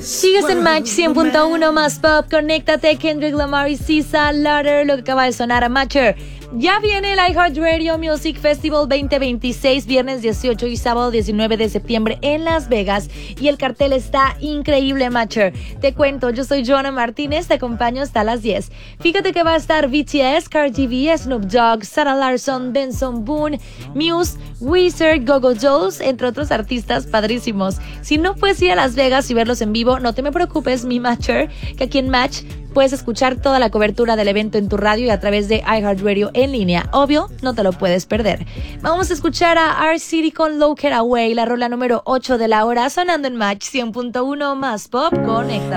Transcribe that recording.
Sigues en Match 100.1 más pop. Conéctate, Kendrick Lamar y Cisa Lauder, lo que acaba de sonar a Matcher. Ya viene el iHeartRadio Music Festival 2026, viernes 18 y sábado 19 de septiembre en Las Vegas. Y el cartel está increíble, Matcher. Te cuento, yo soy Joana Martínez, te acompaño hasta las 10. Fíjate que va a estar BTS, Cardi B, Snoop Dogg, Sarah Larsson, Benson Boone, Muse, Weezer, Go-Go Dolls, entre otros artistas padrísimos. Si no puedes ir a Las Vegas y verlos en vivo, no te me preocupes, mi Matcher, que aquí en Match puedes escuchar toda la cobertura del evento en tu radio y a través de iHeartRadio en línea. Obvio, no te lo puedes perder. Vamos a escuchar a R-City con Low Get Away, la rola número 8 de la hora, sonando en Match 100.1 más pop. Conecta.